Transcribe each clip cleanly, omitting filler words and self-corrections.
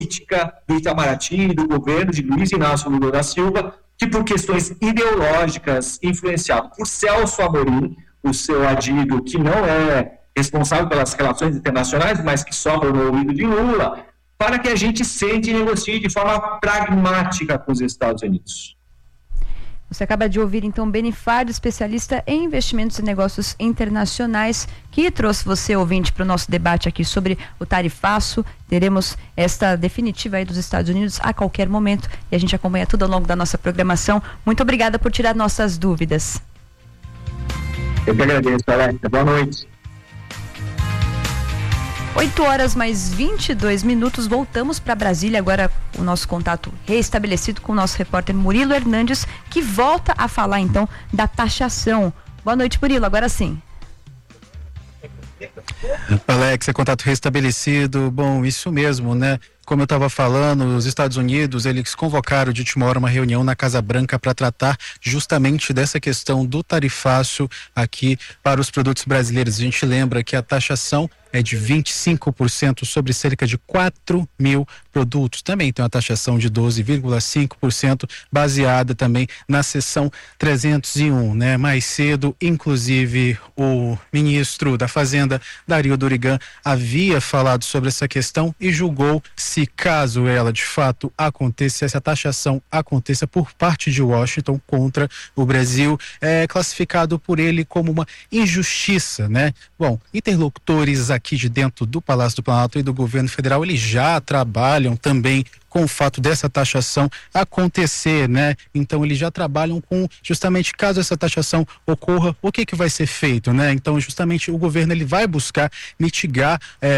política do Itamaraty, do governo de Luiz Inácio Lula da Silva, que por questões ideológicas, influenciado por Celso Amorim, o seu adido que não é responsável pelas relações internacionais, mas que sopra no ouvido de Lula, para que a gente sente e negocie de forma pragmática com os Estados Unidos. Você acaba de ouvir, então, Benifário, especialista em investimentos e negócios internacionais, que trouxe você, ouvinte, para o nosso debate aqui sobre o tarifaço. Teremos esta definitiva aí dos Estados Unidos a qualquer momento e a gente acompanha tudo ao longo da nossa programação. Muito obrigada por tirar nossas dúvidas. Eu que agradeço, Alex. Boa noite. 8h mais 22. Voltamos para Brasília, agora o nosso contato restabelecido com o nosso repórter Murilo Hernandes, que volta a falar então da taxação. Boa noite, Murilo, agora sim. Alex, contato restabelecido. Bom, isso mesmo, né? Como eu estava falando, os Estados Unidos, eles convocaram de última hora uma reunião na Casa Branca para tratar justamente dessa questão do tarifaço aqui para os produtos brasileiros. A gente lembra que a taxação é de 25% sobre cerca de 4 mil produtos. Também tem uma taxação de 12,5%, baseada também na seção 301, né? Mais cedo, inclusive, o ministro da Fazenda, Dario Durigan, havia falado sobre essa questão e julgou se caso ela de fato aconteça, essa taxação aconteça por parte de Washington contra o Brasil, é classificado por ele como uma injustiça, né? Bom, interlocutores aqui de dentro do Palácio do Planalto e do governo federal, eles já trabalham também com o fato dessa taxação acontecer, né? Então eles já trabalham com justamente caso essa taxação ocorra, o que vai ser feito, né? Então justamente o governo ele vai buscar mitigar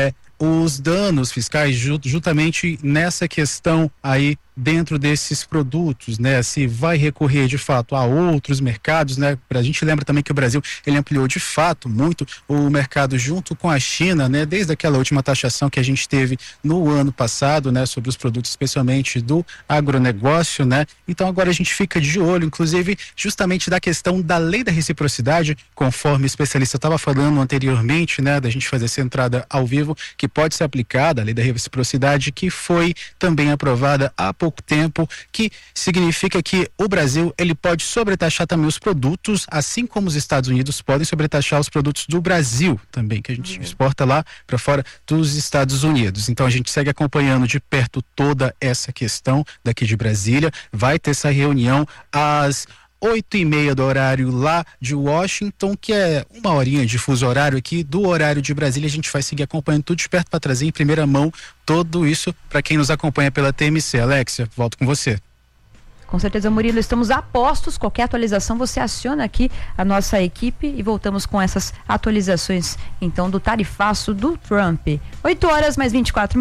os danos fiscais justamente nessa questão aí dentro desses produtos, né? Se vai recorrer de fato a outros mercados, né? A gente lembra também que o Brasil, ele ampliou de fato muito o mercado junto com a China, né? Desde aquela última taxação que a gente teve no ano passado, né? Sobre os produtos, especialmente do agronegócio, né? Então agora a gente fica de olho, inclusive, justamente da questão da lei da reciprocidade, conforme o especialista estava falando anteriormente, né? Da gente fazer essa entrada ao vivo, que pode ser aplicada, a lei da reciprocidade, que foi também aprovada há pouco tempo, que significa que o Brasil ele pode sobretaxar também os produtos, assim como os Estados Unidos podem sobretaxar os produtos do Brasil também, que a gente exporta lá para fora dos Estados Unidos. Então a gente segue acompanhando de perto toda essa questão daqui de Brasília. Vai ter essa reunião às 8h30 do horário lá de Washington, que é uma horinha de fuso horário aqui do horário de Brasília. A gente vai seguir acompanhando tudo de perto para trazer em primeira mão tudo isso para quem nos acompanha pela TMC. Alexia, volto com você. Com certeza, Murilo, estamos a postos. Qualquer atualização você aciona aqui a nossa equipe e voltamos com essas atualizações então do tarifaço do Trump. 8h mais 24.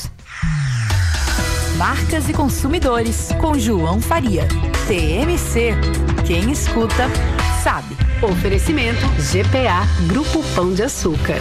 Marcas e Consumidores, com João Faria. TMC, quem escuta, sabe. Oferecimento GPA, Grupo Pão de Açúcar.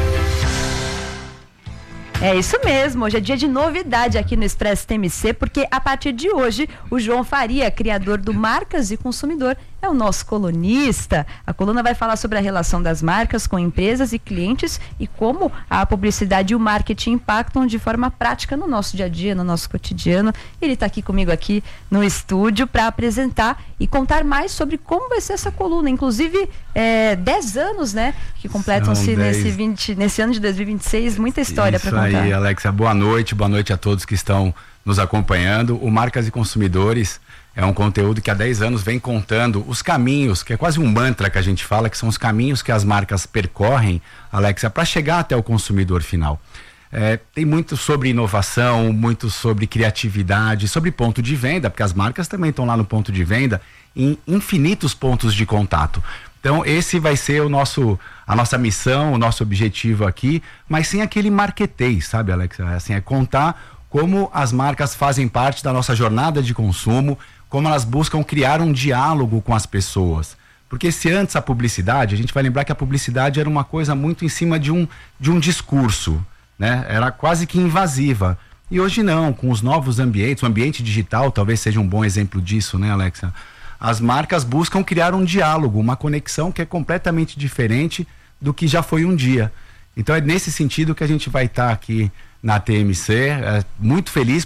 É isso mesmo, hoje é dia de novidade aqui no Expresso TMC, porque a partir de hoje o João Faria, criador do Marcas e Consumidor, é o nosso colunista. A coluna vai falar sobre a relação das marcas com empresas e clientes e como a publicidade e o marketing impactam de forma prática no nosso dia a dia, no nosso cotidiano. Ele está aqui comigo aqui no estúdio para apresentar e contar mais sobre como vai ser essa coluna. Inclusive, 10 anos, né, que completam-se nesse ano de 2026, muita história para contar. Isso aí, Alexia, boa noite a todos que estão nos acompanhando. O Marcas e Consumidores é um conteúdo que há 10 anos vem contando os caminhos, que é quase um mantra que a gente fala, que são os caminhos que as marcas percorrem, Alexia, para chegar até o consumidor final. Tem muito sobre inovação, muito sobre criatividade, sobre ponto de venda, porque as marcas também estão lá no ponto de venda, em infinitos pontos de contato. Então esse vai ser a nossa missão, o nosso objetivo aqui, mas sem aquele marketês, sabe, Alexia? Assim, é contar como as marcas fazem parte da nossa jornada de consumo, como elas buscam criar um diálogo com as pessoas. Porque se antes a publicidade, a gente vai lembrar que a publicidade era uma coisa muito em cima de um discurso, né? Era quase que invasiva. E hoje não, com os novos ambientes, o ambiente digital talvez seja um bom exemplo disso, né, Alexia? As marcas buscam criar um diálogo, uma conexão que é completamente diferente do que já foi um dia. Então é nesse sentido que a gente vai estar aqui na TMC, muito feliz